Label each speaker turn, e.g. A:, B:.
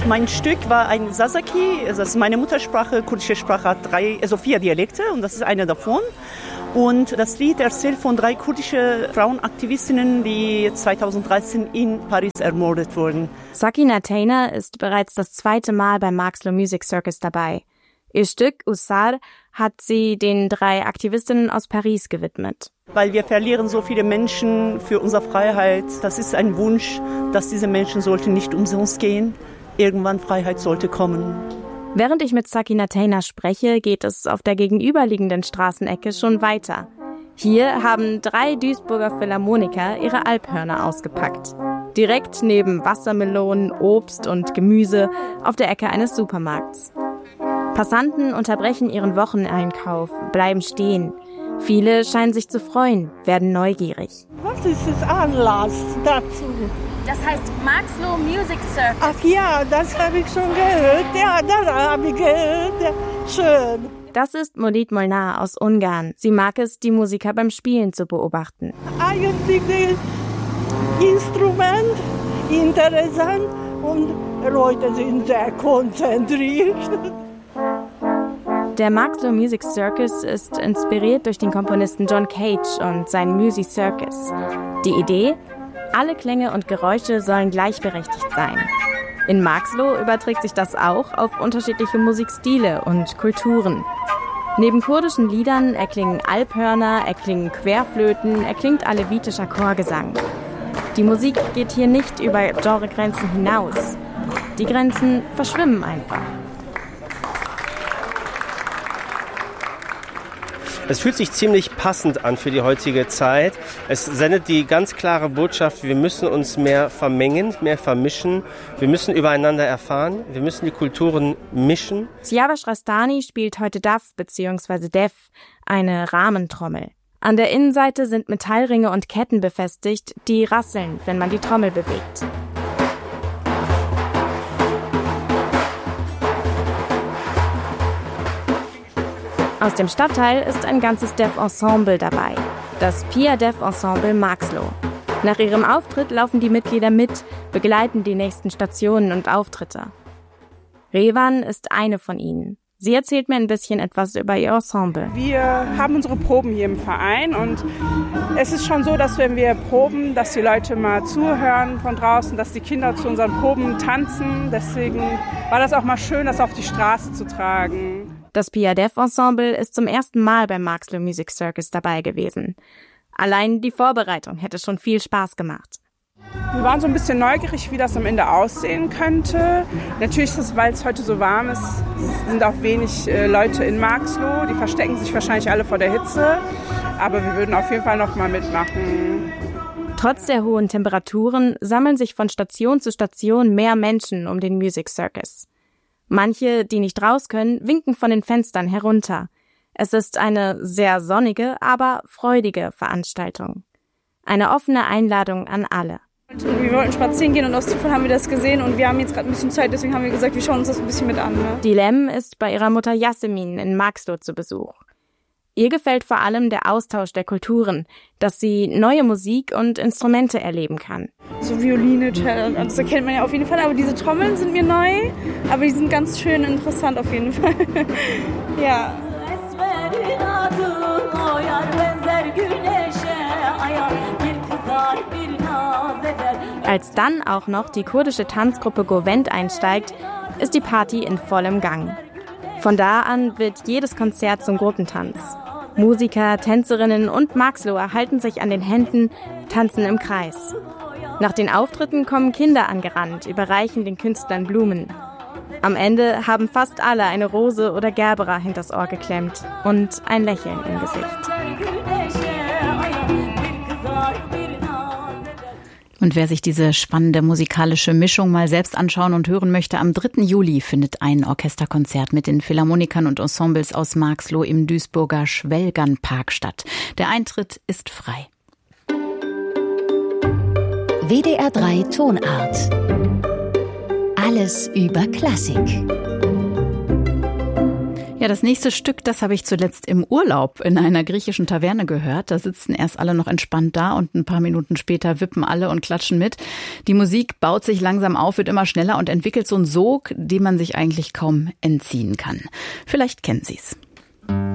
A: Mein Stück war ein Sasaki, das ist meine Muttersprache. Kurdische Sprache hat 4 Dialekte und das ist eine davon. Und das Lied erzählt von 3 kurdischen Frauenaktivistinnen, die 2013 in Paris ermordet wurden.
B: Sakina Tainer ist bereits das 2. Mal beim Marxloh Music Circus dabei. Ihr Stück Usar hat sie den 3 Aktivistinnen aus Paris gewidmet.
A: Weil wir verlieren so viele Menschen für unsere Freiheit. Das ist ein Wunsch, dass diese Menschen sollten nicht umsonst gehen. Irgendwann Freiheit sollte kommen.
B: Während ich mit Sakina Tainer spreche, geht es auf der gegenüberliegenden Straßenecke schon weiter. Hier haben 3 Duisburger Philharmoniker ihre Alphörner ausgepackt. Direkt neben Wassermelonen, Obst und Gemüse auf der Ecke eines Supermarkts. Passanten unterbrechen ihren Wocheneinkauf, bleiben stehen. Viele scheinen sich zu freuen, werden neugierig.
C: Was ist das Anlass dazu?
B: Das heißt Marxloh Music Circus.
C: Ach ja, das habe ich schon gehört. Ja, das habe ich gehört. Ja, schön.
B: Das ist Molit Molnar aus Ungarn. Sie mag es, die Musiker beim Spielen zu beobachten.
C: Eigentlich das Instrument interessant und Leute sind sehr konzentriert.
B: Der Marxloh Music Circus ist inspiriert durch den Komponisten John Cage und sein Music Circus. Die Idee? Alle Klänge und Geräusche sollen gleichberechtigt sein. In Marxloh überträgt sich das auch auf unterschiedliche Musikstile und Kulturen. Neben kurdischen Liedern erklingen Alphörner, erklingen Querflöten, erklingt alevitischer Chorgesang. Die Musik geht hier nicht über Genregrenzen hinaus. Die Grenzen verschwimmen einfach.
D: Es fühlt sich ziemlich passend an für die heutige Zeit. Es sendet die ganz klare Botschaft, wir müssen uns mehr vermengen, mehr vermischen. Wir müssen übereinander erfahren, wir müssen die Kulturen mischen.
B: Siavash Rastani spielt heute Daf bzw. Def, eine Rahmentrommel. An der Innenseite sind Metallringe und Ketten befestigt, die rasseln, wenn man die Trommel bewegt. Aus dem Stadtteil ist ein ganzes Def-Ensemble dabei, das Pia Def Ensemble Marxloh. Nach ihrem Auftritt laufen die Mitglieder mit, begleiten die nächsten Stationen und Auftritte. Revan ist eine von ihnen. Sie erzählt mir ein bisschen etwas über ihr Ensemble.
E: Wir haben unsere Proben hier im Verein und es ist schon so, dass wenn wir proben, dass die Leute mal zuhören von draußen, dass die Kinder zu unseren Proben tanzen. Deswegen war das auch mal schön, das auf die Straße zu tragen.
B: Das Pia Def Ensemble ist zum ersten Mal beim Marxloh Music Circus dabei gewesen. Allein die Vorbereitung hätte schon viel Spaß gemacht.
E: Wir waren so ein bisschen neugierig, wie das am Ende aussehen könnte. Natürlich ist es, weil es heute so warm ist, sind auch wenig Leute in Marxloh. Die verstecken sich wahrscheinlich alle vor der Hitze. Aber wir würden auf jeden Fall noch mal mitmachen.
B: Trotz der hohen Temperaturen sammeln sich von Station zu Station mehr Menschen um den Music Circus. Manche, die nicht raus können, winken von den Fenstern herunter. Es ist eine sehr sonnige, aber freudige Veranstaltung. Eine offene Einladung an alle.
F: Wir wollten spazieren gehen und aus Zufall haben wir das gesehen und wir haben jetzt gerade ein bisschen Zeit, deswegen haben wir gesagt, wir schauen uns das ein bisschen mit an. Ne?
B: Dilem ist bei ihrer Mutter Yasemin in Marxloh zu Besuch. Ihr gefällt vor allem der Austausch der Kulturen, dass sie neue Musik und Instrumente erleben kann.
F: So Violine, Cello, das erkennt man ja auf jeden Fall, aber diese Trommeln sind mir neu, aber die sind ganz schön interessant auf jeden Fall. Ja.
B: Als dann auch noch die kurdische Tanzgruppe Govend einsteigt, ist die Party in vollem Gang. Von da an wird jedes Konzert zum Gruppentanz. Musiker, Tänzerinnen und Marxloher halten sich an den Händen, tanzen im Kreis. Nach den Auftritten kommen Kinder angerannt, überreichen den Künstlern Blumen. Am Ende haben fast alle eine Rose oder Gerbera hinters Ohr geklemmt und ein Lächeln im Gesicht.
G: Und wer sich diese spannende musikalische Mischung mal selbst anschauen und hören möchte, am 3. Juli findet ein Orchesterkonzert mit den Philharmonikern und Ensembles aus Marxloh im Duisburger Schwelgernpark statt. Der Eintritt ist frei.
H: WDR 3 Tonart. Alles über Klassik.
G: Ja, das nächste Stück, das habe ich zuletzt im Urlaub in einer griechischen Taverne gehört. Da sitzen erst alle noch entspannt da und ein paar Minuten später wippen alle und klatschen mit. Die Musik baut sich langsam auf, wird immer schneller und entwickelt so einen Sog, dem man sich eigentlich kaum entziehen kann. Vielleicht kennen Sie's.